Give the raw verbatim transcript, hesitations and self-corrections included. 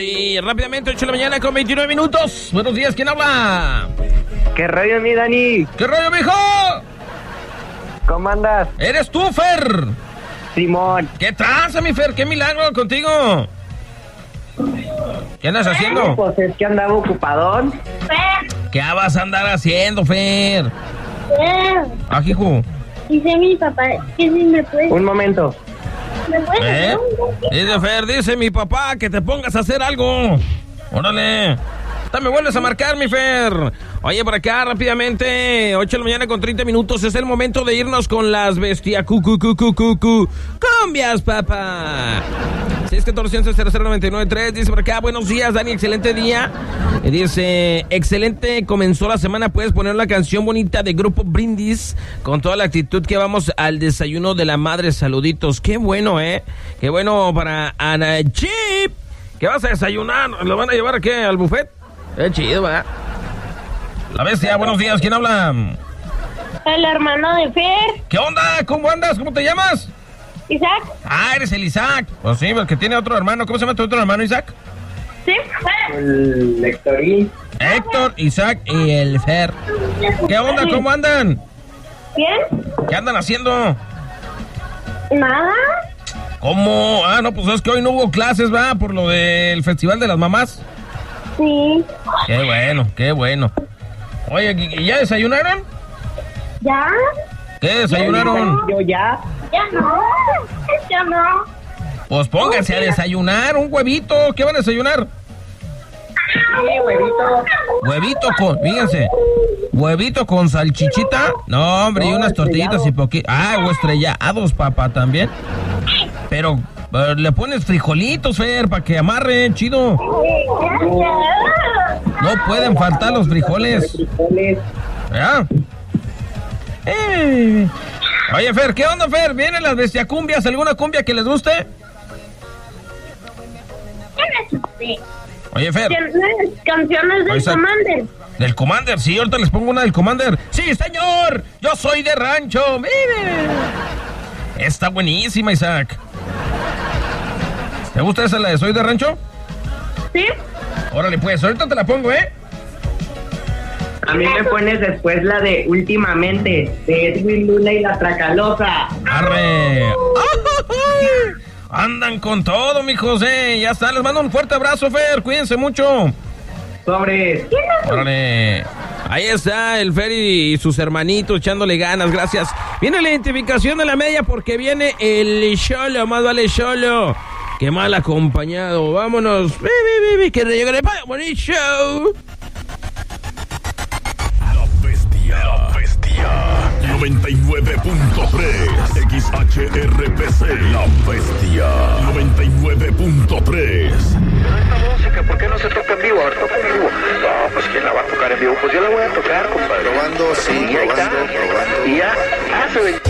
Y rápidamente, ocho de la mañana con veintinueve minutos. Buenos días, ¿quién habla? ¿Qué rollo, mi Dani? ¿Qué rollo, mijo? ¿Cómo andas? ¿Eres tú, Fer? Simón. ¿Qué tranza, mi Fer? ¿Qué milagro contigo? ¿Qué andas haciendo? Pues es que andaba ocupadón. ¿Qué vas a andar haciendo, Fer? Ah, hijo. Dice mi papá que si me puede... Un momento. ¿Me puedes ¿Eh? hacer un poquito? Dice Fer, dice mi papá que te pongas a hacer algo. Órale. Me vuelves a marcar, mi Fer. Oye, por acá rápidamente, ocho de la mañana con treinta minutos. Es el momento de irnos con las bestias. Cu, cu, cu, cu, cu, cu. Cumbias, papá. seis uno cuatro cero cero nueve nueve tres. Dice por acá, buenos días, Dani, excelente día. Y dice, excelente, comenzó la semana. Puedes poner la canción bonita de Grupo Brindis con toda la actitud que vamos al desayuno de la madre. Saluditos. Qué bueno, ¿eh? Qué bueno para Ana Chip. ¿Qué vas a desayunar? ¿Lo van a llevar aquí al buffet? Qué chido, ¿verdad? La bestia, buenos días, ¿quién habla? El hermano de Fer. ¿Qué onda? ¿Cómo andas? ¿Cómo te llamas? Isaac. Ah, eres el Isaac. Pues sí, el que tiene otro hermano. ¿Cómo se llama tu otro hermano, Isaac? Sí. El Héctorín. Héctor, Isaac y el Fer. ¿Qué onda? ¿Cómo andan? ¿Bien? ¿Qué andan haciendo? Nada. ¿Cómo? Ah, no, pues es que hoy no hubo clases, ¿va? Por lo del Festival de las Mamás. Sí. Qué bueno, qué bueno. Oye, ¿y ya desayunaron? ¿Ya? ¿Qué desayunaron? Yo ya. Ya no. Ya no. Pues pónganse a desayunar, un huevito. ¿Qué van a desayunar? Sí, huevito. Huevito con, fíjense, huevito con salchichita. No, hombre, y No, unas tortillitas y estrellado. poquito. Ah, o estrellados, papá, también. Pero eh, le pones frijolitos, Fer, para que amarre, chido. No pueden faltar los frijoles. Frijoles. ¿Ya? Eh. Oye, Fer, ¿qué onda, Fer? ¿Vienen las bestiacumbias? ¿Alguna cumbia que les guste? Oye, Fer. Canciones del Isaac. Commander. Del Commander, sí, ahorita les pongo una del Commander. Sí, señor, yo soy de rancho, mire. Está buenísima, Isaac. ¿Te gusta esa, la de Soy de Rancho? Sí. Órale, pues, ahorita te la pongo, ¿eh? A mí me pones después la de Últimamente, de Edwin Luna y la Tracalosa. ¡Arre! ¡Ay! Andan con todo, mijos, eh. Ya está, les mando un fuerte abrazo, Fer. Cuídense mucho. Sobre. Órale. Ahí está el Fer y sus hermanitos echándole ganas, gracias. Viene la identificación de la media porque viene el Cholo, más vale Cholo. Qué mal acompañado. Vámonos. Vi, vi, vi, vi, que llegaré para bonito show. La bestia, la bestia. noventa y nueve punto tres X H R P C. La bestia. noventa y nueve punto tres. Pero esta música, ¿por qué no se toca en vivo? A ver, toca en vivo. No, pues ¿quién la va a tocar en vivo? Pues yo la voy a tocar, compadre. Probando, sí, Y ahí está. probando, probando. Y ya hace